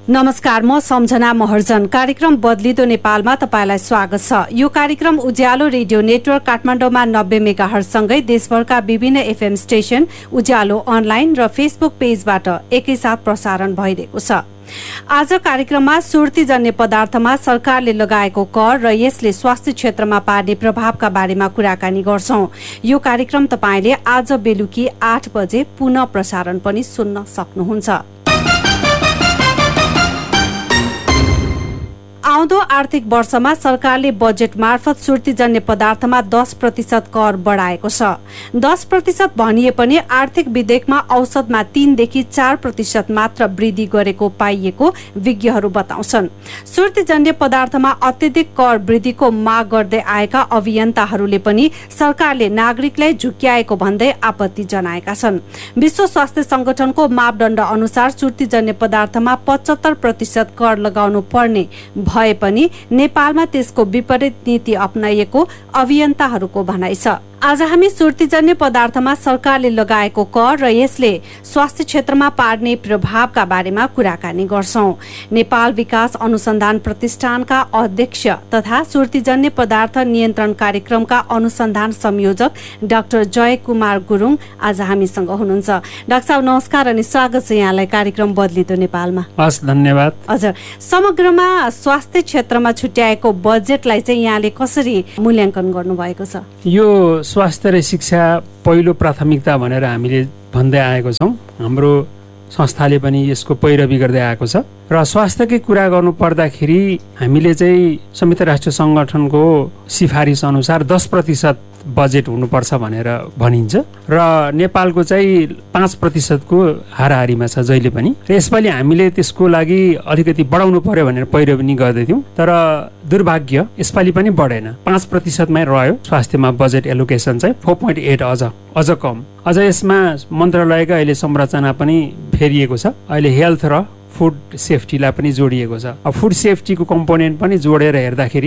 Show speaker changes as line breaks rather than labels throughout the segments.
नमस्कार, म सम्झना महर्जन। कार्यक्रम बदलिदो नेपालमा तपाईलाई स्वागत छ। यो कार्यक्रम उज्यालो रेडियो नेटवर्क काठमाडौँमा 90 मेगाहर्ज सँगै देशभरका विभिन्न एफएम स्टेशन, उज्यालो अनलाइन र फेसबुक पेजबाट एकैसाथ प्रसारण भइरहेको छ। आज कार्यक्रममा सुर्तीजन्य पदार्थमा सरकारले लगाएको कर र यसले स्वास्थ्य क्षेत्रमा पार्ने प्रभावका बारेमा कुराकानी गर्छौं। यो कार्यक्रम तपाईले आज बेलुकी 8 बजे पुनः प्रसारण पनि सुन्न सक्नुहुन्छ। आउँदो आर्थिक वर्षमा सरकारले बजेट मार्फत सुर्तीजन्य पदार्थमा 10% कर बढाएको छ। 10% भनिए पनि आर्थिक विधेयकमा औसतमा 3 देखि 4% मात्र वृद्धि गरेको पाइएको विज्ञहरू बताउँछन्। सुर्तीजन्य पदार्थमा अत्यधिक कर वृद्धिको माग गर्दै आएका अभियन्ताहरूले पनि सरकारले नागरिकलाई झुक्क्याएको भन्दै आपत्ति जनाएका छन्। विश्व स्वास्थ्य संगठनको मापदण्ड अनुसार सुर्तीजन्य पदार्थमा 75% कर लगाउनु पर्ने भए पनि नेपालमा त्यसको विपरीत नीति अपनाइएको अभियन्ताहरूको भनाइ छ। आज हामी सुर्तीजन्य पदार्थमा सरकारले लगाएको कर र यसले स्वास्थ्य क्षेत्रमा पार्ने प्रभावका बारेमा कुराकानी गर्छौं। नेपाल विकास अनुसन्धान प्रतिष्ठानका अध्यक्ष तथा सुर्तीजन्य पदार्थ नियन्त्रण कार्यक्रमका अनुसन्धान संयोजक डाक्टर जय कुमार गुरुङ आज हामीसँग हुनुहुन्छ। डाक्टर साहब नमस्कार अनि स्वागत छ यहाँलाई कार्यक्रम बदलिदो नेपालमा।
हस्, धन्यवाद।
हजुर, समग्रमा स्वास्थ्य क्षेत्रमा छुट्याएको बजेटलाई चाहिँ यहाँले कसरी मूल्याङ्कन गर्नुभएको छ?
यो स्वास्थ्य र शिक्षा पहिलो प्राथमिकता भनेर हामीले भन्दै आएको छौँ। हाम्रो संस्थाले पनि यसको पैरवी गर्दै आएको छ र स्वास्थ्यकै कुरा गर्नु पर्दाखेरि हामीले चाहिँ संयुक्त राष्ट्र संगठनको सिफारिस अनुसार 10% बजेट हुनुपर्छ भनेर भनिन्छ र नेपालको चाहिँ 5% को हाराहारीमा छ जहिले पनि। र यसपालि हामीले त्यसको लागि अलिकति बढाउनु पर्यो भनेर पैरवी गर्दै थियौँ, तर दुर्भाग्य यसपालि पनि बढेन, 5% मै रह्यो। स्वास्थ्यमा बजेट एलोकेसन चाहिँ 4.8 अझ कम। अझ यसमा मन्त्रालयका अहिले संरचना पनि फेरिएको छ। अहिले हेल्थ र फुड सेफ्टीलाई पनि जोडिएको छ। फुड सेफ्टीको कम्पोनेन्ट पनि जोडेर हेर्दाखेरि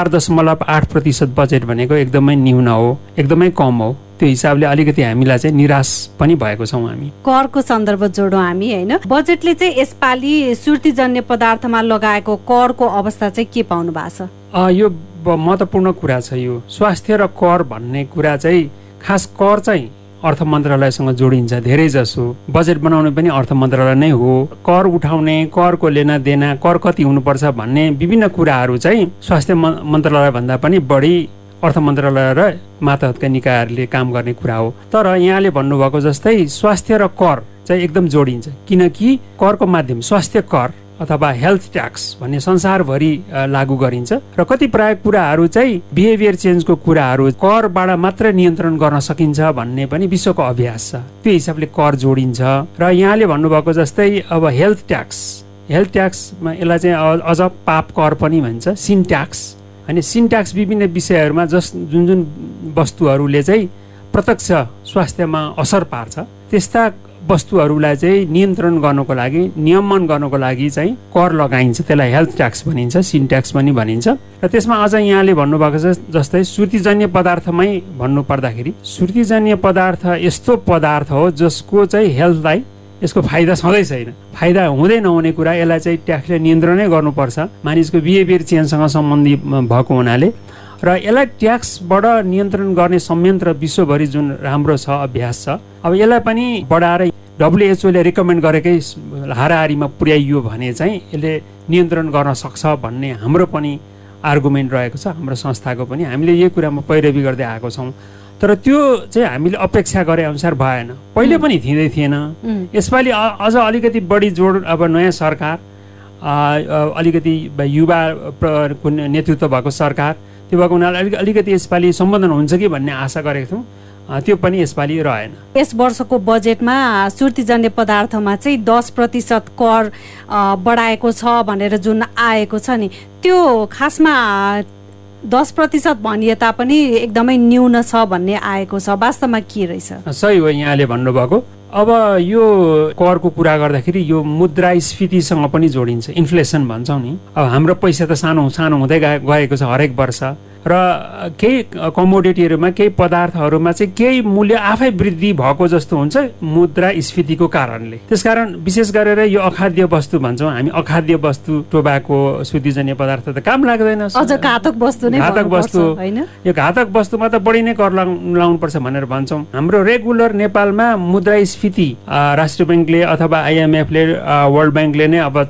4.8% बजेट भनेको एकदमै न्यून हो, एकदमै कम हो। त्यो हिसाबले अलिकति हामीलाई चाहिँ निराश पनि भएको छौँ हामी।
करको सन्दर्भ जोडौँ हामी, होइन? बजेटले चाहिँ यसपालि सुर्तीजन्य पदार्थमा लगाएको करको अवस्था चाहिँ के पाउनु भएको छ?
यो महत्त्वपूर्ण कुरा छ। यो स्वास्थ्य र कर भन्ने कुरा चाहिँ खास कर चाहिँ अर्थ मन्त्रालयसँग जोडिन्छ। धेरै जसो बजेट बनाउने पनि अर्थ मन्त्रालय नै हो। कर उठाउने, करको लेना देना, कर कति हुनुपर्छ भन्ने विभिन्न कुराहरू चाहिँ स्वास्थ्य मन्त्रालय भन्दा पनि बढी अर्थ मन्त्रालय र मातहतका निकायहरूले काम गर्ने कुरा हो। तर यहाँले भन्नुभएको जस्तै स्वास्थ्य र कर चाहिँ एकदम जोडिन्छ, किनकि करको माध्यम स्वास्थ्य कर अथवा हेल्थ ट्याक्स भन्ने संसारभरि लागू गरिन्छ र कतिपय कुराहरू चाहिँ बिहेभियर चेन्जको कुराहरू करबाट मात्र नियन्त्रण गर्न सकिन्छ भन्ने पनि विश्वको अभ्यास छ। त्यो हिसाबले कर जोडिन्छ। र यहाँले भन्नुभएको जस्तै अब हेल्थ ट्याक्समा यसलाई चाहिँ अझ पाप कर पनि भन्छ, सिन ट्याक्स। अनि सिन ट्याक्स विभिन्न विषयहरूमा जुन वस्तुहरूले चाहिँ प्रत्यक्ष स्वास्थ्यमा असर पार्छ त्यस्ता वस्तुहरूलाई चाहिँ नियन्त्रण गर्नको लागि, नियमन गर्नको लागि चाहिँ कर लगाइन्छ। त्यसलाई हेल्थ ट्याक्स भनिन्छ, सिन ट्याक्स पनि भनिन्छ। र त्यसमा अझ यहाँले भन्नुभएको जस्तै सुर्तीजन्य पदार्थमै भन्नु पर्दाखेरि सुर्तीजन्य पदार्थ यस्तो पदार्थ हो जसको चाहिँ हेल्थलाई यसको फाइदा सधैँ छैन। फाइदा हुँदै नहुने कुरा यसलाई चाहिँ ट्याक्सले नियन्त्रणै गर्नुपर्छ, मानिसको बिहेभियर चेन्जसँग सम्बन्धी भएको हुनाले। र यसलाई ट्याक्सबाट नियन्त्रण गर्ने संयन्त्र विश्वभरि जुन राम्रो छ, अभ्यास छ, अब यसलाई पनि बढाएर WHO ले रिकमेन्ड गरेकै हाराहारीमा पुर्याइयो भने चाहिँ यसले नियन्त्रण गर्न सक्छ भन्ने हाम्रो पनि आर्गुमेन्ट रहेको छ, हाम्रो संस्थाको पनि। हामीले यही कुरामा पैरवी गर्दै आएको छौँ। तर त्यो चाहिँ हामीले अपेक्षा गरे अनुसार भएन, पहिले पनि थिँदै थिएन। यसपालि अझ अलिकति बढी जोड, अब नयाँ सरकार, अलिकति युवा नेतृत्व भएको सरकार, त्यो भएको हुनाले अलिकति यसपालि सम्बोधन हुन्छ कि भन्ने आशा गरेको थियौँ, त्यो पनि यसपालि रहेन।
यस वर्षको बजेटमा सुर्तीजन्य पदार्थमा चाहिँ 10% कर बढाएको छ भनेर जुन आएको छ नि, त्यो खासमा 10% भनिए तापनि एकदमै न्यून छ भन्ने आएको छ। वास्तवमा के रहेछ?
सही हो यहाँले भन्नुभएको। अब यो करको कुरा गर्दाखेरि यो मुद्रास्फीतिसँग पनि जोडिन्छ, इन्फ्लेसन भन्छौँ नि। अब हाम्रो पैसा त सानो सानो हुँदै गएको छ हरेक वर्ष, र केही कमोडिटीहरूमा केही पदार्थहरूमा चाहिँ केही मूल्य आफै वृद्धि भएको जस्तो हुन्छ मुद्रास्फीतिको कारणले। त्यसकारण विशेष गरेर यो अखाद्य वस्तु भन्छौँ हामी, अखाद्य वस्तु टोबाको सुतिजन्य पदार्थ त काम लाग्दैन,
अझ घातक वस्तु नै,
घातक वस्तु
हैन।
यो घातक वस्तुमा त बढी नै कर लाउनु पर्छ भनेर भन्छौँ। हाम्रो रेगुलर नेपालमा मुद्रास्फीति राष्ट्रिय बैंकले अथवा IMF ले वर्ल्ड बैंकले नै अब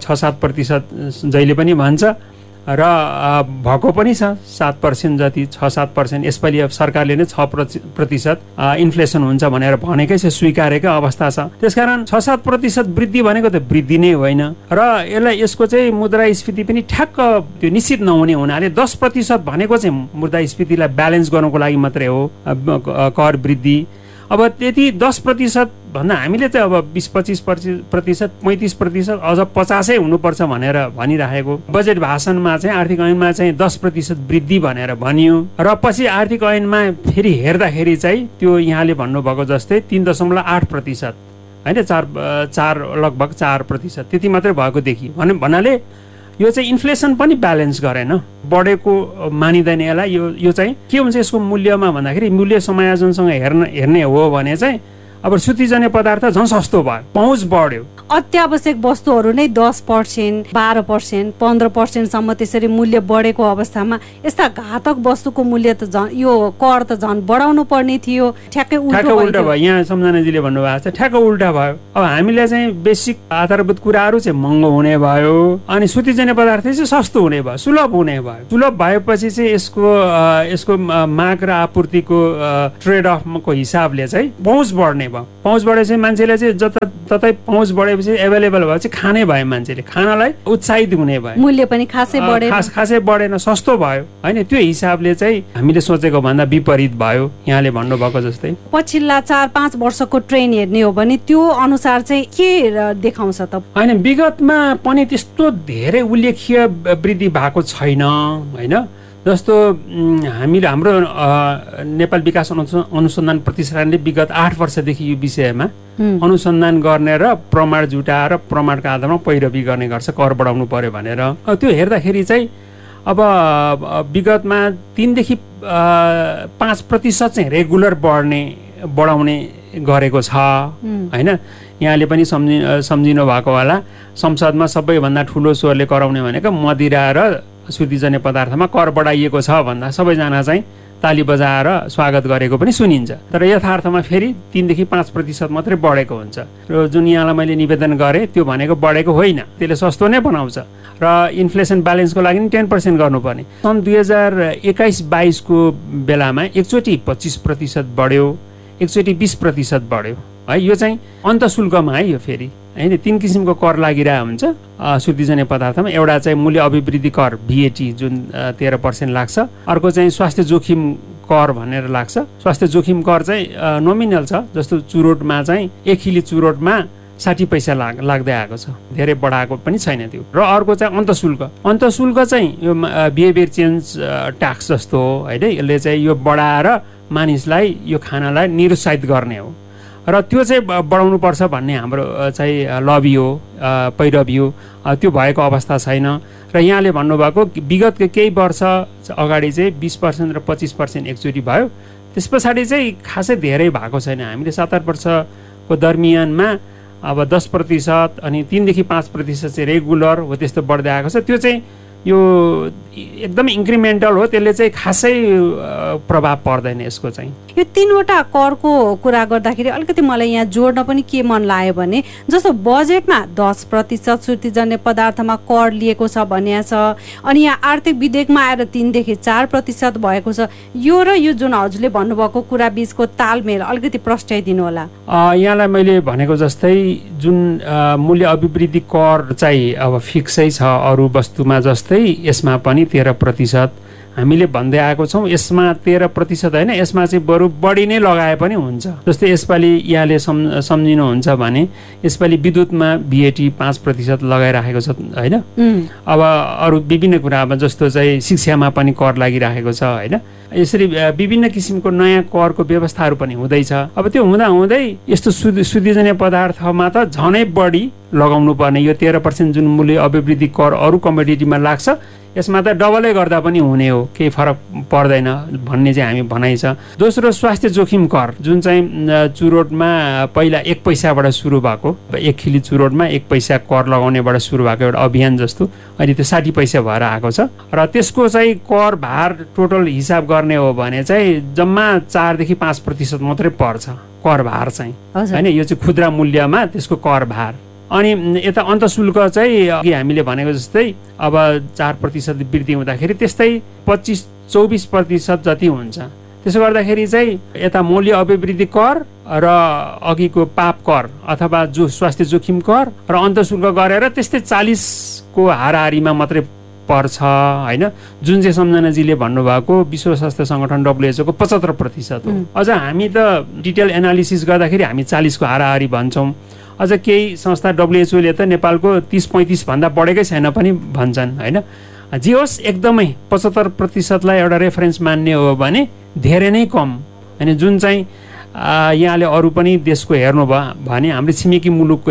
6-7% जहिले पनि भन्छ र भएको पनि छ 7% जति, 6-7%। यसपालि अब सरकारले नै 6% इन्फ्लेसन हुन्छ भनेर भनेकै छ, स्वीकारेकै अवस्था छ। त्यसकारण 6-7% वृद्धि भनेको त वृद्धि नै होइन र यसको चाहिँ मुद्रास्फीति पनि ठ्याक्क त्यो निश्चित नहुने हुनाले 10% भनेको चाहिँ मुद्रास्फीतिलाई ब्यालेन्स गर्नको लागि मात्रै हो कर वृद्धि। अब त्यति 10% भन्दा हामीले चाहिँ अब 20-25%, 35%, अझ 50% हुनुपर्छ भनेर भनिराखेको। बजेट भाषणमा चाहिँ आर्थिक ऐनमा चाहिँ 10% वृद्धि भनेर भनियो र पछि आर्थिक ऐनमा फेरि हेर्दाखेरि चाहिँ त्यो यहाँले भन्नुभएको जस्तै 3.8% होइन, 4 लगभग 4% त्यति मात्रै भएको देखियो। भन्नाले यो चाहिँ इन्फ्लेसन पनि ब्यालेन्स गरेन, बढेको मानिँदैन यसलाई। यो चाहिँ के हुन्छ यसको मूल्यमा भन्दाखेरि मूल्य समायोजनसँग हेर्ने हो भने चाहिँ अब सुतिजन्य पदार्थ झन् सस्तो भयो, पहुँच बढ्यो।
अत्यावश्यक वस्तुहरू नै 10%, 12%, 15% सम्म त्यसरी मूल्य बढेको अवस्थामा यस्ता घातक वस्तुको मूल्य त यो कर त झन् बढाउनु पर्ने थियो। ठ्याक्कै
उल्टा भयो। यहाँ सम्झनाजीले भन्नुभएको छ ठ्याक्क उल्टा भयो। अब हामीले चाहिँ बेसिक आधारभूत कुराहरू चाहिँ महँगो हुने भयो अनि सुतिजन्य पदार्थ चाहिँ सस्तो हुने भयो, सुलभ हुने भयो। सुलभ भएपछि चाहिँ यसको माग र आपूर्तिको ट्रेड अफको हिसाबले चाहिँ पहुँच बढ्ने भयो। पहुँच बढेपछि मान्छेले चाहिँ जतै पहुँच बढेपछि एभाइलेबल भएपछि खाने भयो, मान्छेले खानलाई उत्साहित हुने भयो,
मूल्य पनि खासै
बढेन, सस्तो भयो होइन। त्यो हिसाबले चाहिँ हामीले सोचेको भन्दा विपरीत भयो यहाँले भन्नुभएको जस्तै।
पछिल्ला 4-5 वर्षको ट्रेन्ड हेर्ने हो भने त्यो अनुसार चाहिँ के देखाउँछ त?
होइन, विगतमा पनि त्यस्तो धेरै उल्लेख्य वृद्धि भएको छैन होइन। जस्तो हाम्रो नेपाल विकास अनुसन्धान प्रतिष्ठानले विगत 8 वर्षदेखि यो विषयमा अनुसन्धान गर्ने र प्रमाण जुटाएर प्रमाणका आधारमा पैरवी गर्ने गर्छ कर बढाउनु पर्यो भनेर। त्यो हेर्दाखेरि चाहिँ अब विगतमा 3-5% चाहिँ रेगुलर बढाउने गरेको छ होइन। यहाँले पनि सम्झिनु भएको होला, संसदमा सबैभन्दा ठुलो स्वरले कराउने भनेको मदिरा र सुतिजन्य पदार्थमा कर बढाइएको छ भन्दा सबैजना चाहिँ ताली बजाएर स्वागत गरेको पनि सुनिन्छ। तर यथार्थमा फेरि 3-5% मात्रै बढेको हुन्छ र जुन यहाँलाई मैले निवेदन गरेँ त्यो भनेको बढेको होइन, त्यसले सस्तो नै बनाउँछ र इन्फ्लेसन ब्यालेन्सको लागि 10% गर्नुपर्ने। सन् 2021-22 को बेलामा एकचोटि 25% बढ्यो, एकचोटि 20% बढ्यो है। यो चाहिँ अन्तशुल्कमा है, यो फेरि होइन 3 किसिमको कर लागिरहेको हुन्छ सुतिजन्य पदार्थमा। एउटा चाहिँ मूल्य अभिवृद्धि कर VAT जुन 13% लाग्छ, अर्को चाहिँ स्वास्थ्य जोखिम कर भनेर लाग्छ। स्वास्थ्य जोखिम कर चाहिँ नोमिनल छ, जस्तो चुरोटमा चाहिँ 1 किलो चुरोटमा 60 पैसा लाग्दै आएको छ, धेरै बढाएको पनि छैन त्यो। र अर्को चाहिँ अन्तशुल्क चाहिँ यो बिहेभियर चेन्ज ट्याक्स जस्तो हो होइन। यसले चाहिँ यो बढाएर मानिसलाई यो खानालाई निरुत्साहित गर्ने हो र त्यो चाहिँ बढाउनु पर्छ भन्ने हाम्रो चाहिँ लबी हो, पैरवी हो। त्यो भएको अवस्था छैन र यहाँले भन्नुभएको विगतको केही वर्ष अगाडि चाहिँ 20% र 25% एकचोटि भयो, त्यस पछाडि चाहिँ खासै धेरै भएको छैन। हामीले 7-8 वर्षको दरमियानमा अब 10% अनि 3-5% चाहिँ रेगुलर हो त्यस्तो बढ्दै आएको छ। त्यो चाहिँ यो एकदम इन्क्रिमेन्टल हो, त्यसले चाहिँ खासै प्रभाव पर्दैन यसको चाहिँ।
यो 3वटा करको कुरा गर्दाखेरि अलिकति मलाई यहाँ जोड्न पनि के मन लाग्यो भने जस्तो बजेटमा 10% सुतिजन्य पदार्थमा कर लिएको छ भनिएको छ अनि यहाँ आर्थिक विधेयकमा आएर 3-4% भएको छ। यो र यो जुन हजुरले भन्नुभएको कुरा बीचको तालमेल अलिकति प्रस्ट्याइदिनु होला।
यहाँलाई मैले भनेको जस्तै जुन मूल्य अभिवृद्धि कर चाहिँ अब फिक्सै छ अरू वस्तुमा जस्तै यसमा पनि 13% हामीले भन्दै आएको छौँ। यसमा 13% होइन, यसमा चाहिँ बरु बढी नै लगाए पनि हुन्छ। जस्तै यसपालि यहाँले सम्झिनुहुन्छ भने यसपालि विद्युतमा VAT 5% लगाइराखेको छ होइन। अब अरू विभिन्न कुरामा जस्तो चाहिँ शिक्षामा पनि कर लागिराखेको छ होइन। यसरी विभिन्न किसिमको नयाँ करको व्यवस्थाहरू पनि हुँदैछ। अब त्यो हुँदै यस्तो सुतिजन्य पदार्थमा त झनै बढी लगाउनु पर्ने। यो 13% जुन मूल्य अभिवृद्धि कर अरू कमोडिटीमा लाग्छ यसमा त डबलै गर्दा पनि हुने हो, केही फरक पर्दैन भन्ने चाहिँ हामी भनाइ छ। दोस्रो स्वास्थ्य जोखिम कर, जुन चाहिँ चुरोटमा पहिला 1 पैसाबाट सुरु भएको, 1 खिली चुरोटमा 1 पैसा कर लगाउनेबाट सुरु भएको एउटा अभियान जस्तो अहिले त्यो 60 पैसा भएर आएको छ। र त्यसको चाहिँ कर भार टोटल हिसाब गर्ने हो भने चाहिँ जम्मा 4 देखि 5% मात्रै पर्छ कर भार चाहिँ, हैन? यो चाहिँ खुद्रा मूल्यमा त्यसको कर भार। अनि यता अन्तशुल्क चाहिँ अघि हामीले भनेको जस्तै अब 4% वृद्धि हुँदाखेरि त्यस्तै 25-24% जति हुन्छ। त्यसो गर्दाखेरि चाहिँ यता मूल्य अभिवृद्धि कर र अघिको पाप कर अथवा जो स्वास्थ्य जोखिम कर र अन्तशुल्क गरेर त्यस्तै 40 को हाराहारीमा मात्रै पर्छ, हैन? जुन चाहिँ सम्झनाजीले भन्नुभएको विश्व स्वास्थ्य सङ्गठन WHO को 75% हो। अझ हामी त डिटेल एनालिसिस गर्दाखेरि हामी 40 को हाराहारी भन्छौँ। अझ केही संस्था WHO ले त नेपालको 30-35 भन्दा बढेकै छैन पनि भन्छन्, हैन? जे होस् एकदमै 75% लाई एउटा रेफरेन्स मान्ने हो भने धेरै नै कम, हैन? जुन चाहिँ यहाँले अरू पनि देशको हेर्नुभयो भने हाम्रो छिमेकी मुलुकको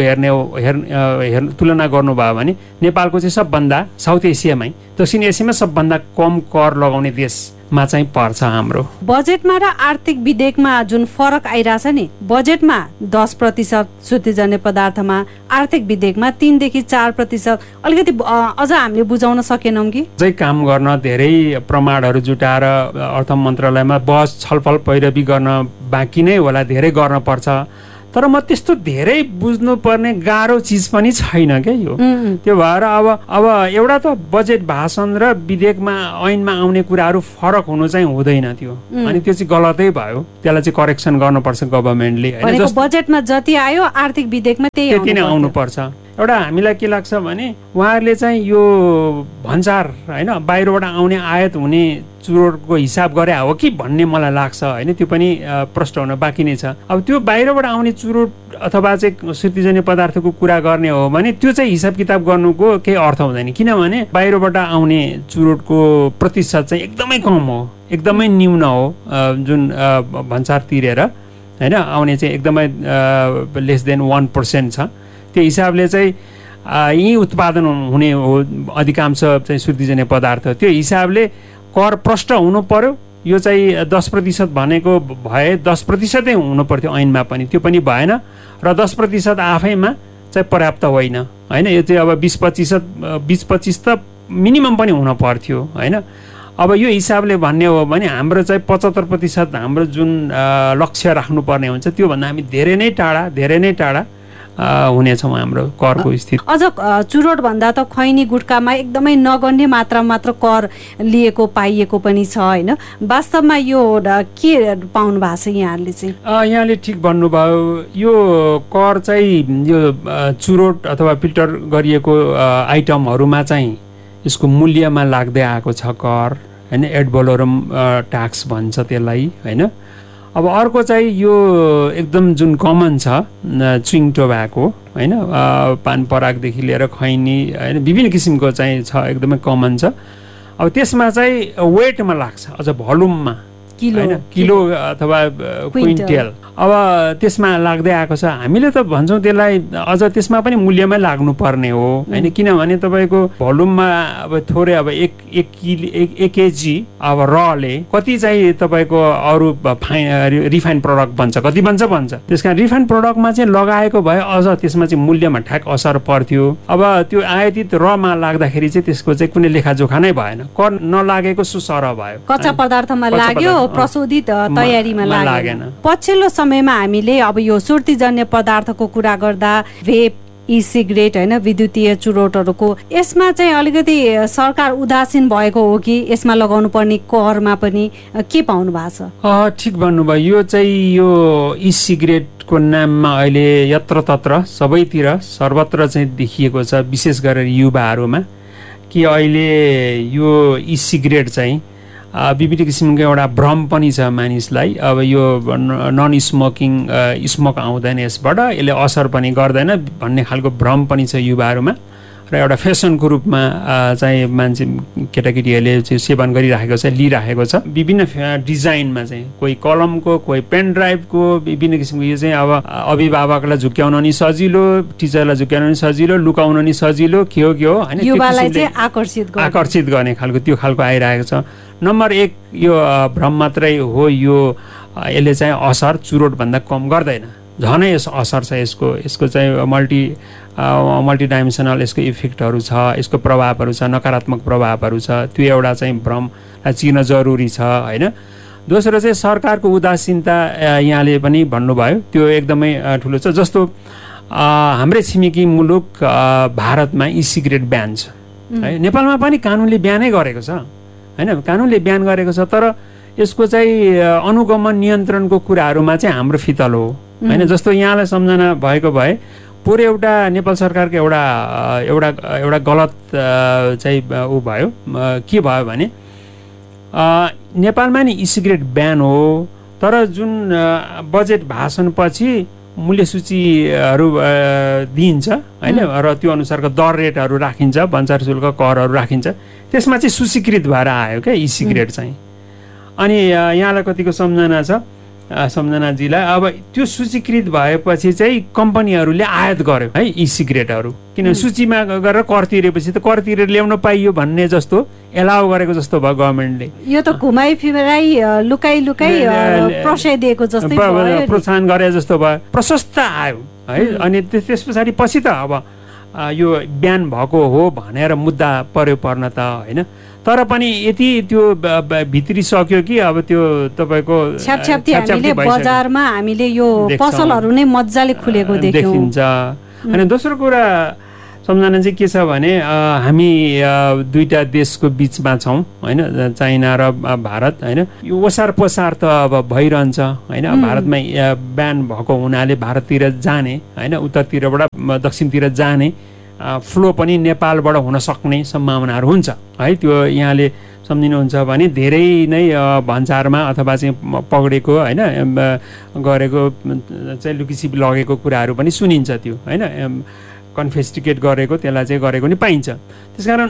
तुलना गर्नुभयो भने नेपालको चाहिँ सबभन्दा साउथ एसियामै, दक्षिण एसियामा सबभन्दा कम कर लगाउने देशमा चाहिँ पर्छ हाम्रो।
बजेटमा र आर्थिक विधेयकमा जुन फरक आइरहेछ नि, बजेटमा 10% शुद्धिजन्य पदार्थमा, आर्थिक विधेयकमा 3 देखि 4%, अलिकति अझ हामीले बुझाउन सकेनौँ कि?
चाहिँ काम गर्न धेरै प्रमाणहरू जुटाएर अर्थ मन्त्रालयमा बहस छलफल पैरवी गर्न बाँकी नै होला, धेरै गर्न पर्छ। तर म त्यस्तो धेरै बुझ्नुपर्ने गाह्रो चिज पनि छैन क्या यो। त्यो भएर अब एउटा त बजेट भाषण र विधेयकमा ऐनमा आउने कुराहरू फरक हुनु चाहिँ हुँदैन त्यो, अनि त्यो चाहिँ गलतै भयो। त्यसलाई चाहिँ करेक्सन गर्नुपर्छ गभर्मेन्टले, हैन?
बजेटमा जति आयो आर्थिक विधेयकमा त्यति नै
आउनुपर्छ। एउटा हामीलाई के लाग्छ भने उहाँहरूले चाहिँ यो भन्सार, हैन, बाहिरबाट आउने आयात हुने चुरोटको हिसाब गरे हो कि भन्ने मलाई लाग्छ, हैन? त्यो पनि प्रश्न हुन बाँकी नै छ। अब त्यो बाहिरबाट आउने चुरोट अथवा चाहिँ शुद्धिजन्य पदार्थको कुरा गर्ने हो भने त्यो चाहिँ हिसाब किताब गर्नुको केही अर्थ हुँदैन, किनभने बाहिरबाट आउने चुरोटको प्रतिशत चाहिँ एकदमै कम हो, एकदमै न्यून हो, जुन भन्सार तिरेर, हैन, आउने चाहिँ एकदमै लेस देन 1% छ। त्यो हिसाबले चाहिँ यही उत्पादन हुने हो अधिकांश चाहिँ शुद्धिजन्य पदार्थ। त्यो हिसाबले कर प्रष्ट हुनु पर्यो। यो चाहिँ 10% भनेको भए 10% हुनु पर्थ्यो ऐनमा पनि, त्यो पनि भएन। र 10% आफैमा चाहिँ पर्याप्त होइन, हैन? यो चाहिँ अब 20-25 त मिनिमम पनि हुन पर्थ्यो, हैन? अब यो हिसाबले भन्ने हो भने हाम्रो चाहिँ 75% हाम्रो जुन लक्ष्य राख्नुपर्ने हुन्छ त्योभन्दा हामी धेरै नै टाढा हुनेछौँ हाम्रो करको स्थिति।
अझ चुरोट भन्दा त खैनी गुटकामा एकदमै नगण्य मात्र कर लिएको पाइएको पनि छ, हैन? वास्तवमा यो के पाउनु भएको छ यहाँले चाहिँ?
यहाँले ठिक भन्नुभयो, यो कर चाहिँ यो चुरोट अथवा फिल्टर गरिएको आइटमहरूमा चाहिँ यसको मूल्यमा लाग्दै आएको छ कर, हैन? एड भलोरम ट्याक्स भन्छ त्यसलाई, हैन? अब अर्को चाहिँ यो एकदम जुन कमन छ च्विङ टोब्याको, हैन? पान परागदेखि लिएर खैनी, हैन, विभिन्न किसिमको चाहिँ छ, एकदमै कमन छ। अब त्यसमा चाहिँ वेटमा लाग्छ, अझ भोल्युममा, किलो अथवा क्विन्टल। अब त्यसमा लाग्दै आएको छ। हामीले त भन्छौँ त्यसलाई अझ त्यसमा पनि मूल्यमै लाग्नुपर्ने हो, हैन? किनभने तपाईँको भोल्युममा अब थोरै अब 1 केजी अब रले कति चाहिँ तपाईँको अरू रिफाइन प्रडक्ट बन्छ, कति भन्छ। त्यस कारण रिफाइन प्रडक्टमा चाहिँ लगाएको भए अझ त्यसमा चाहिँ मूल्यमा ठ्याक असर पर्थ्यो। अब त्यो आयातित रमा लाग्दाखेरि चाहिँ त्यसको चाहिँ कुनै लेखाजोखा नै भएन, कर नलागेको सुसरह भयो।
कच्चा पदार्थमा लाग्यो, प्रशोधित तयारीमा लागेन। पछिल्लो समयमा हामीले अब यो सुर्तीजन्य पदार्थको कुरा गर्दा भेप, ई सिगरेट, हैन, विद्युतीय चुरोटहरूको यसमा चाहिँ अलिकति सरकार उदासीन भएको हो कि यसमा लगाउनु पर्ने करमा पनि के पाउनु भएको छ?
ठिक भन्नुभयो। यो चाहिँ यो ई सिगरेटको नाममा अहिले यत्रतत्र सबैतिर सर्वत्र चाहिँ देखिएको छ, विशेष गरेर युवाहरूमा, कि अहिले यो ई सिगरेट चाहिँ विभिन्न किसिमको एउटा भ्रम पनि छ मानिसलाई। अब यो नन स्मोकिङ स्मोक आउँदैन यसबाट, यसले असर पनि गर्दैन भन्ने खालको भ्रम पनि छ युवाहरूमा। र एउटा फेसनको रूपमा चाहिँ मान्छे केटाकेटीहरूले चाहिँ सेवन गरिराखेको छ, लिइराखेको छ। विभिन्न डिजाइनमा चाहिँ कोही कलमको, कोही पेन ड्राइभको, विभिन्न किसिमको। यो चाहिँ अब अभिभावकलाई झुक्क्याउन नि सजिलो, टिचरलाई झुक्क्याउन नि सजिलो, लुकाउन नि सजिलो, के हो होइन,
युवालाई चाहिँ आकर्षित
गर्ने खालको त्यो खालको आइरहेको छ। नम्बर 1 यो भ्रम मात्रै हो, यो यसले चाहिँ असर चुरोटभन्दा कम गर्दैन, झनै यस असर छ यसको चाहिँ मल्टिडाइमेन्सनल यसको इफेक्टहरू छ, यसको प्रभावहरू छ, नकारात्मक प्रभावहरू छ। त्यो एउटा चाहिँ भ्रमलाई चिर्न जरुरी छ होइन। दोस्रो चाहिँ सरकारको उदासीनता यहाँले पनि भन्नुभयो, त्यो एकदमै ठुलो छ। जस्तो हाम्रै छिमेकी मुलुक भारतमा ई सिगरेट ब्यान छ है, नेपालमा पनि कानुनले ब्यानै गरेको छ होइन, कानुनले ब्यान गरेको छ। तर यसको चाहिँ अनुगमन नियन्त्रणको कुराहरूमा चाहिँ हाम्रो फितल हो होइन। जस्तो यहाँलाई सम्झना भएको भए पुरै एउटा नेपाल सरकारको एउटा गलत चाहिँ ऊ भयो, के भयो भने नेपालमा नि ई सिगरेट ब्यान हो, तर जुन बजेट भाषणपछि मूल्य सूचीहरू दिइन्छ होइन, र त्यो अनुसारको दर रेटहरू राखिन्छ, भन्सार शुल्क करहरू राखिन्छ, त्यसमा चाहिँ सुस्वीकृत भएर आयो क्या ई सिगरेट चाहिँ। अनि यहाँलाई कतिको सम्झनाजीलाई अब त्यो सूचीकृत भएपछि चाहिँ कम्पनीहरूले आयात गर्यो है ई सिगरेटहरू, किनभने सूचीमा गरेर कर तिरेपछि त कर तिरेर ल्याउन पाइयो भन्ने जस्तो एलाउ गरेको जस्तो भयो गभर्मेन्टले।
यो त घुमाइ फिराइ लुकाइ प्रशय दिएको जस्तै भयो,
प्रोत्साहन गरे जस्तो भयो, प्रशस्त आयो है। अनि त्यस पछाडि पछि त अब यो ब्यान भएको हो भनेर मुद्दा पर्न त होइन, तर पनि यति त्यो भित्रिसक्यो कि अब त्यो तपाईँको
छ्यापछ्याप्ती हामीले बजारमा हामीले यो पसलहरू नै मजाले खुलेको
देखिन्छ। अनि दोस्रो कुरा सम्झना चाहिँ के छ भने हामी दुईटा देशको बिचमा छौँ होइन, चाइना र भारत होइन। यो ओसार पसार त अब भइरहन्छ होइन। भारतमा ब्यान भएको हुनाले भारततिर जाने होइन, उत्तरतिरबाट दक्षिणतिर जाने फ्लो पनि नेपालबाट हुन सक्ने सम्भावनाहरू हुन्छ है। त्यो यहाँले सम्झिनुहुन्छ भने धेरै नै भन्सारमा अथवा चाहिँ पक्रेको होइन, गरेको चाहिँ लुकीछिपी लगेको कुराहरू पनि सुनिन्छ त्यो होइन, कन्फिस्टिकेट गरेको त्यसलाई चाहिँ गरेको नि पाइन्छ। त्यसकारण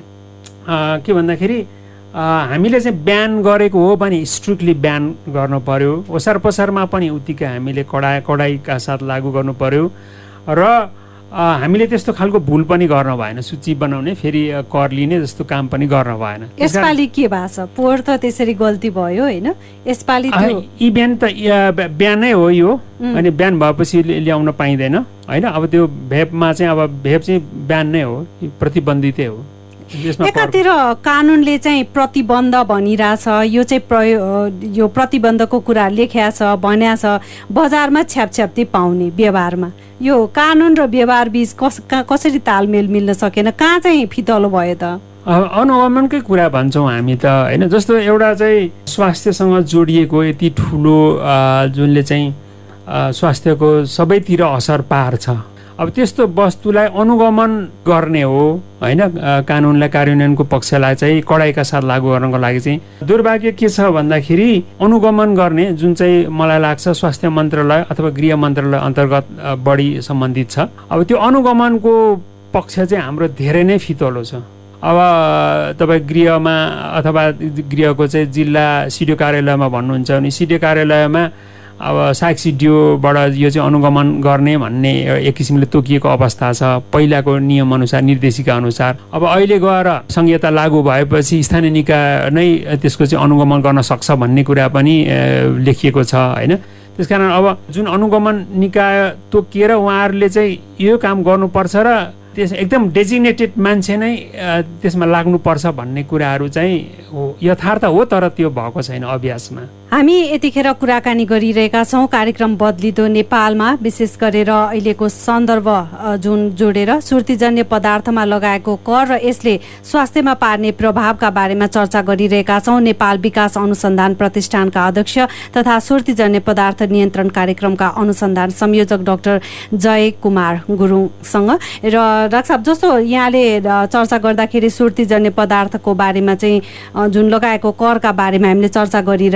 के भन्दाखेरि हामीले चाहिँ ब्यान गरेको हो भने स्ट्रिक्टली ब्यान गर्नु पर्यो, ओसार पसारमा पनि उत्तिकै हामीले कडाइका साथ लागू गर्नु पर्यो। र हामीले त्यस्तो खालको भुल पनि गर्न भएन, सूची बनाउने फेरि कर लिने जस्तो काम पनि गर्न भएन।
यसपालि के भएको छ, पोहोर त त्यसरी गल्ती भयो होइन, यसपालि
यी ब्यान त ब्यान नै हो यो, अनि ब्यान भएपछि ल्याउन पाइँदैन होइन। अब त्यो भेपमा चाहिँ अब भेप चाहिँ ब्यान नै हो, प्रतिबन्धितै हो।
एकातिर कानुनले चाहिँ प्रतिबन्ध भनिरहेछ, यो चाहिँ यो प्रतिबन्धको कुरा लेख्या छ, भन्या छ, बजारमा छ्यापछ्याप्ती पाउने व्यवहारमा यो कानुन र व्यवहार बीच कसरी तालमेल मिल्न सकेन, कहाँ चाहिँ फितलो भयो त?
अनुगमनकै कुरा भन्छौँ हामी त होइन। जस्तो एउटा चाहिँ स्वास्थ्यसँग जोडिएको यति ठुलो जुनले चाहिँ स्वास्थ्यको सबैतिर असर पार्छ, अब त्यस्तो वस्तुलाई अनुगमन गर्ने हो होइन। कानुनलाई कार्यान्वयनको पक्षलाई चाहिँ कडाइका साथ लागू गर्नको लागि चाहिँ दुर्भाग्य के छ भन्दाखेरि अनुगमन गर्ने जुन चाहिँ मलाई लाग्छ स्वास्थ्य मन्त्रालय अथवा गृह मन्त्रालय अन्तर्गत बढी सम्बन्धित छ। अब त्यो अनुगमनको पक्ष चाहिँ हाम्रो धेरै नै फितलो छ। अब तपाईँ गृहमा अथवा गृहको चाहिँ जिल्ला सिडिओ कार्यालयमा भन्नुहुन्छ भने सिडिओ कार्यालयमा अब सहायक सिडिओबाट यो चाहिँ अनुगमन गर्ने भन्ने एक किसिमले तोकिएको अवस्था छ पहिलाको नियमअनुसार, निर्देशिका अनुसार। अब अहिले गएर संहिता लागू भएपछि स्थानीय निकाय नै त्यसको चाहिँ अनुगमन गर्न सक्छ भन्ने कुरा पनि लेखिएको छ होइन। त्यसकारण अब जुन अनुगमन निकाय तोकिएर उहाँहरूले चाहिँ यो काम गर्नुपर्छ र त्यस एकदम डेजिग्नेटेड मान्छे नै त्यसमा लाग्नुपर्छ भन्ने कुराहरू चाहिँ यथार्थ हो, तर त्यो भएको छैन अभ्यासमा।
हामी यतिखेर कुराकानी गरिरहेका छौँ कार्यक्रम बदलिदो नेपालमा, विशेष गरेर अहिलेको सन्दर्भ जुन जोडेर सुर्तीजन्य पदार्थमा लगाएको कर र यसले स्वास्थ्यमा पार्ने प्रभावका बारेमा चर्चा गरिरहेका छौँ। नेपाल विकास अनुसन्धान प्रतिष्ठानका अध्यक्ष तथा सुर्तीजन्य पदार्थ नियन्त्रण कार्यक्रमका अनुसन्धान संयोजक डाक्टर जय कुमार गुरुङसँग। र डाक्टर साहब, जस्तो यहाँले चर्चा गर्दाखेरि सुर्तीजन्य पदार्थको बारेमा चाहिँ जुन लगाएको करका बारेमा हामीले चर्चा गरिरहेका छौँ,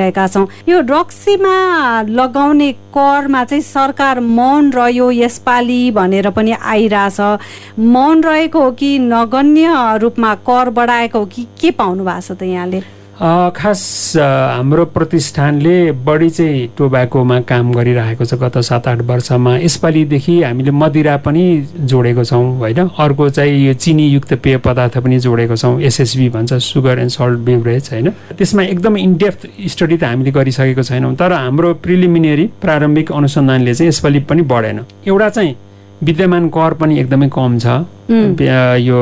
छौँ। यो रक्सीमा लगाउने करमा चाहिँ सरकार मौन रह्यो यसपालि भनेर पनि आइरहेछ। मौन रहेको हो कि नगण्य रूपमा कर बढाएको हो कि के पाउनु भएको छ त यहाँले?
खास हाम्रो प्रतिष्ठानले बढी चाहिँ टोब्याकोमा काम गरिरहेको छ गत 7-8 वर्षमा। यसपालिदेखि हामीले मदिरा पनि जोडेको छौँ होइन। अर्को चाहिँ यो चिनीयुक्त पेय पदार्थ पनि जोडेको छौँ, एसएसबी भन्छ, सुगर एन्ड सल्ट बेभरेज होइन। त्यसमा एकदम इनडेप्थ स्टडी त हामीले गरिसकेको छैनौँ, तर हाम्रो प्रिलिमिनेरी प्रारम्भिक अनुसन्धानले चाहिँ यसपालि पनि बढेन। एउटा चाहिँ विद्यमान कर पनि एकदमै कम छ यो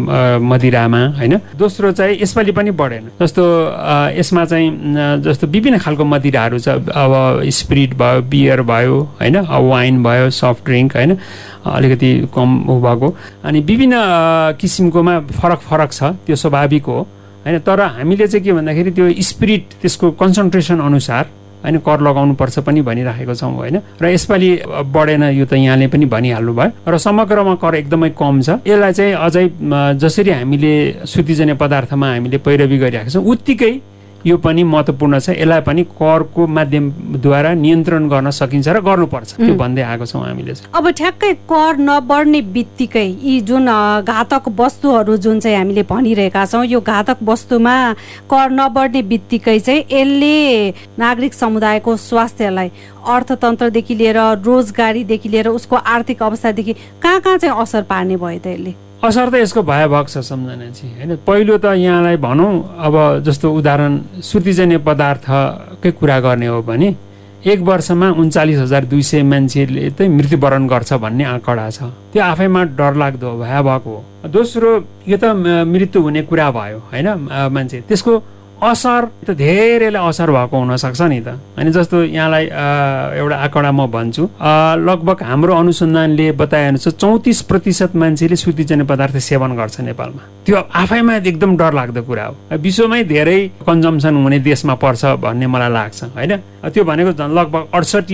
मदिरामा होइन। दोस्रो चाहिँ यसपालि पनि बढेन। जस्तो यसमा चाहिँ जस्तो विभिन्न खालको मदिराहरू छ, अब स्पिरिट भयो, बियर भयो होइन, वाइन भयो, सफ्ट ड्रिङ्क होइन, अलिकति कम भएको, अनि विभिन्न किसिमकोमा फरक छ, त्यो स्वाभाविक हो होइन। तर हामीले चाहिँ के भन्दाखेरि त्यो स्पिरिट त्यसको कन्सन्ट्रेसन अनुसार होइन कर लगाउनुपर्छ पनि भनिराखेको छौँ होइन। र यसपालि बढेन, यो त यहाँले पनि भनिहाल्नु भयो। र समग्रमा कर एकदमै कम छ। यसलाई चाहिँ अझै जसरी हामीले सुतिजन्य पदार्थमा हामीले पैरवी गरिरहेको छौँ उत्तिकै यो पनि महत्त्वपूर्ण छ। यसलाई पनि करको माध्यमद्वारा नियन्त्रण गर्न सकिन्छ र गर्नुपर्छ, त्यो भन्दै आएको छौँ हामीले।
अब ठ्याक्कै कर नबढ्ने बित्तिकै यी जुन घातक वस्तुहरू जुन चाहिँ हामीले भनिरहेका छौँ, यो घातक वस्तुमा कर नबढ्ने बित्तिकै चाहिँ यसले नागरिक समुदायको स्वास्थ्यलाई, अर्थतन्त्रदेखि लिएर रोजगारीदेखि लिएर उसको आर्थिक अवस्थादेखि कहाँ चाहिँ असर पार्ने भयो त? यसले
असर त यसको भयावह छ सम्झनाजी होइन। पहिलो त यहाँलाई भनौँ, अब जस्तो उदाहरण सुतिजन्य पदार्थकै कुरा गर्ने हो भने 1 वर्षमा 39,200 मान्छेले चाहिँ मृत्युवरण गर्छ भन्ने आँकडा छ। त्यो आफैमा डरलाग्दो हो, भयावह हो। दोस्रो, यो त मृत्यु हुने कुरा भयो होइन मान्छे, त्यसको असर त धेरैलाई असर भएको हुनसक्छ नि त होइन। जस्तो यहाँलाई एउटा आँकडा म भन्छु, लगभग हाम्रो अनुसन्धानले बताएअनुसार 34% मान्छेले सुतिजन्य पदार्थ सेवन गर्छ नेपालमा। त्यो आफैमा एकदम डरलाग्दो कुरा हो। विश्वमै धेरै कन्जम्सन हुने देशमा पर्छ भन्ने मलाई लाग्छ होइन। त्यो भनेको लगभग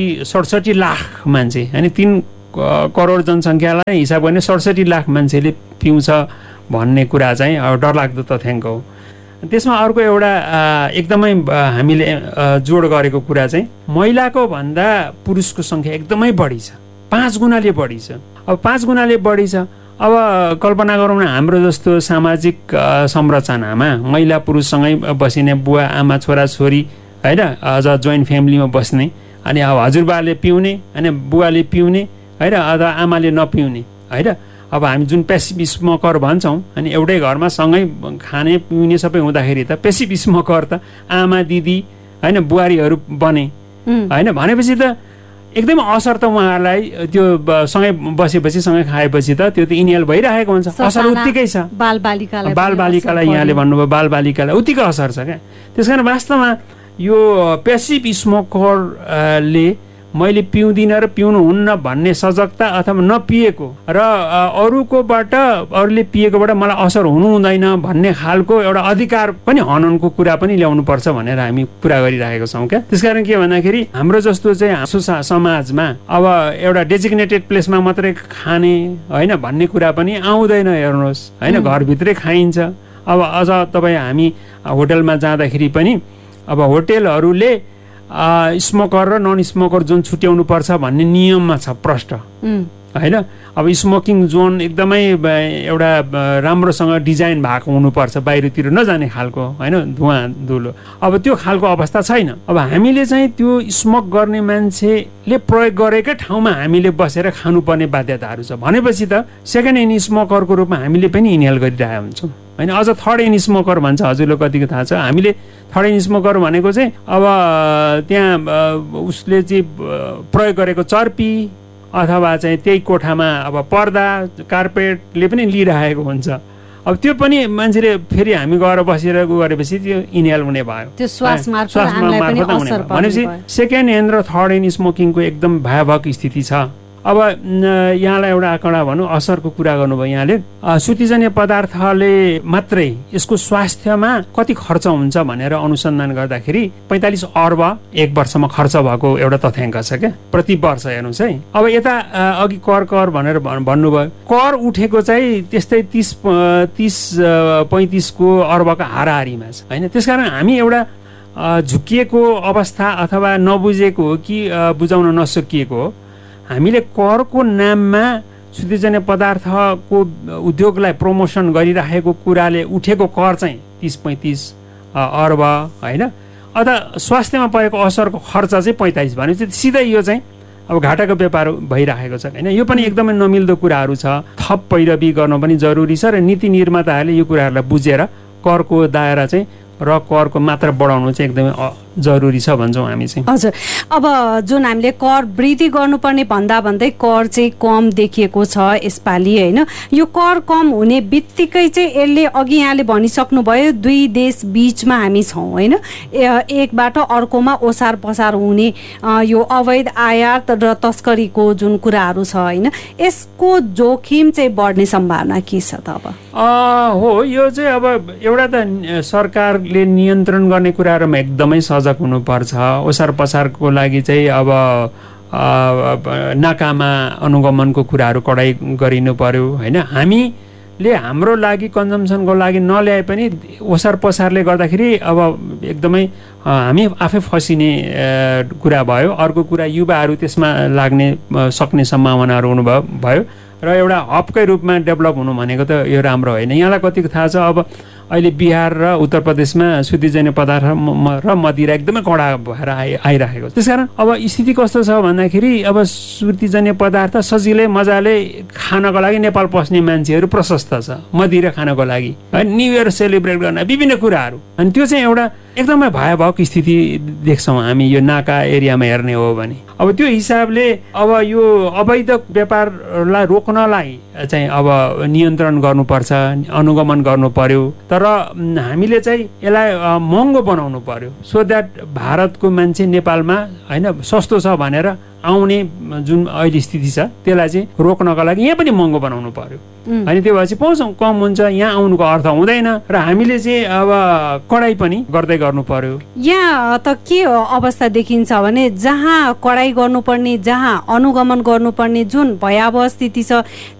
68-67 लाख मान्छे होइन, 3 करोड जनसङ्ख्यालाई हिसाब गर्ने 67 लाख मान्छेले पिउँछ भन्ने कुरा चाहिँ डरलाग्दो तथ्याङ्क हो। त्यसमा अर्को एउटा एकदमै हामीले जोड गरेको कुरा चाहिँ महिलाको भन्दा पुरुषको सङ्ख्या एकदमै बढी छ, 5 गुणाले बढी छ। अब 5 गुणाले बढी छ। अब कल्पना गरौँ न, हाम्रो जस्तो सामाजिक संरचनामा महिला पुरुषसँगै बसिने, बुवा आमा छोरा छोरी होइन, अझ जोइन्ट फ्यामिलीमा बस्ने, अनि अब हजुरबाले पिउने अनि बुवाले पिउने होइन, अथवा आमाले नपिउने होइन। अब हामी जुन पेसिभ स्मोकर भन्छौँ, अनि एउटै घरमा सँगै खाने पिउने सबै हुँदाखेरि त पेसिभ स्मोकर त आमा दिदी होइन बुहारीहरू बने होइन। भनेपछि त एकदमै असर त उहाँहरूलाई त्यो सँगै बसेपछि सँगै खाएपछि त त्यो त इनहेल भइरहेको हुन्छ, असर उत्तिकै छ। बालबालिकालाई यहाँले भन्नुभयो, बालबालिकालाई उत्तिकै असर छ क्या। त्यस कारण वास्तवमा यो पेसिभ स्मोकरले मैले पिउँदिनँ र पिउनुहुन्न भन्ने सजगता अथवा नपिएको र अरूले पिएकोबाट मलाई असर हुनु हुँदैन भन्ने खालको एउटा अधिकार पनि हननको कुरा पनि ल्याउनुपर्छ भनेर हामी कुरा गरिरहेको छौँ क्या। त्यसकारण के भन्दाखेरि हाम्रो जस्तो चाहिँ समाजमा अब एउटा डेजिग्नेटेड प्लेसमा मात्रै खाने होइन भन्ने कुरा पनि आउँदैन। हेर्नुहोस् होइन, घरभित्रै खाइन्छ। अब अझ तपाईँ हामी होटलमा जाँदाखेरि पनि अब होटेलहरूले स्मोकर र नन स्मोकर जोन छुट्याउनु पर्छ भन्ने नियममा छ प्रष्ट होइन। अब स्मोकिङ जोन एकदमै एउटा राम्रोसँग डिजाइन भएको हुनुपर्छ, बाहिरतिर नजाने खालको होइन, धुवाँ धुलो। अब त्यो खालको अवस्था छैन। अब हामीले चाहिँ त्यो स्मोक गर्ने मान्छेले प्रयोग गरेकै ठाउँमा हामीले बसेर खानुपर्ने बाध्यताहरू छ भनेपछि त सेकेन्ड ह्यान्ड स्मोकरको रूपमा हामीले पनि इनहेल गरिरहेका हुन्छौँ होइन। अझ थर्ड ह्यान्ड स्मोकर भन्छ, हजुरले कतिको थाहा छ? हामीले थर्ड ह्यान्ड स्मोकर भनेको चाहिँ अब त्यहाँ उसले चाहिँ प्रयोग गरेको चर्पी अथवा चाहिँ त्यही कोठामा अब पर्दा कार्पेटले पनि लिइरहेको हुन्छ। अब त्यो पनि मान्छेले फेरि हामी गएर बसेर गरेपछि त्यो इनहेल हुने भयो,
त्यो श्वास मार्फत आउने भयो।
भनेपछि सेकेन्ड ह्यान्ड र थर्ड ह्यान्ड स्मोकिङको एकदम भयावह स्थिति छ। अब यहाँलाई एउटा आँकडा भनौँ, असरको कुरा गर्नुभयो यहाँले। सुतिजन्य पदार्थले मात्रै यसको स्वास्थ्यमा कति खर्च हुन्छ भनेर अनुसन्धान गर्दाखेरि 45 अर्ब 1 वर्षमा खर्च भएको एउटा तथ्याङ्क छ क्या, प्रति वर्ष। हेर्नुहोस् है, अब यता अघि कर भनेर भन्नुभयो, कर उठेको चाहिँ त्यस्तै 30-35 को अर्बको हाराहारीमा छ होइन। त्यसकारण हामी एउटा झुकिएको अवस्था अथवा नबुझेको हो कि बुझाउन नसकिएको हो। हामीले करको नाममा शुद्धिजन्य पदार्थको उद्योगलाई प्रमोसन गरिराखेको कुराले उठेको कर चाहिँ 30-35 अर्ब होइन, अथवा स्वास्थ्यमा परेको असरको खर्च चाहिँ 45 भनेपछि सिधै यो चाहिँ अब घाटाको व्यापार भइराखेको छ होइन। यो पनि एकदमै नमिल्दो कुराहरू छ। थप पैरवी गर्न पनि जरुरी छ र नीति निर्माताहरूले यो कुराहरूलाई बुझेर करको दायरा चाहिँ र करको मात्रा बढाउनु चाहिँ एकदमै जरुरी छ भन्छौँ हामी चाहिँ।
हजुर, अब जुन हामीले कर वृद्धि गर्नुपर्ने भन्दा भन्दै कर चाहिँ कम देखिएको छ यसपालि होइन। यो कर कम हुने बित्तिकै चाहिँ यसले अघि यहाँले भनिसक्नुभयो दुई देश बिचमा हामी छौँ होइन, एकबाट अर्कोमा ओसार पसार हुने यो अवैध आयात र तस्करीको जुन कुराहरू छ होइन, यसको जोखिम चाहिँ बढ्ने सम्भावना के छ त अब?
हो, यो चाहिँ अब एउटा त सरकारले नियन्त्रण गर्ने कुराहरूमा एकदमै सजग हुनुपर्छ। ओसार पसारको लागि चाहिँ अब नाकामा अनुगमनको कुराहरू कडाइ गरिनु पर्यो होइन। हामीले हाम्रो लागि कन्जम्सनको लागि नल्याए पनि ओसार पसारले गर्दाखेरि अब एकदमै हामी आफै फसिने कुरा भयो। अर्को कुरा युवाहरू त्यसमा लाग्ने सक्ने सम्भावनाहरू भयो र एउटा हबकै रूपमा डेभलप हुनु भनेको त यो राम्रो होइन। यहाँलाई कतिको थाहा छ अब अहिले बिहार र उत्तर प्रदेशमा शुद्धिजन्य पदार्थ र मदिरा एकदमै कडा भएर आइराखेको। त्यसकारण अब स्थिति कस्तो छ भन्दाखेरि अब शुद्धिजन्य पदार्थ सजिलै मजाले खानको लागि नेपाल पस्ने मान्छेहरू प्रशस्त छ, मदिरा खानको लागि न्यू इयर सेलिब्रेट गर्न विभिन्न कुराहरू। अनि त्यो चाहिँ एउटा एकदमै भयावह स्थिति देख्छौँ हामी यो नाका एरियामा हेर्ने हो भने। अब त्यो हिसाबले अब यो अवैध व्यापारलाई रोक्नलाई चाहिँ अब नियन्त्रण गर्नुपर्छ, अनुगमन गर्नु पर्यो। तर हामीले चाहिँ यसलाई महँगो बनाउनु पर्यो सो द्याट भारतको मान्छे नेपालमा होइन सस्तो छ भनेर आउने जुन अहिले स्थिति छ त्यसलाई चाहिँ रोक्नका लागि यहाँ पनि महँगो बनाउनु पर्यो होइन। त्यो भएपछि पाउँछौँ कम हुन्छ, यहाँ आउनुको अर्थ हुँदैन र हामीले चाहिँ अब कडाइ पनि गर्दै गर्नु पर्यो।
यहाँ त के अवस्था देखिन्छ भने जहाँ कडाइ गर्नुपर्ने, जहाँ अनुगमन गर्नुपर्ने जुन भयावह स्थिति छ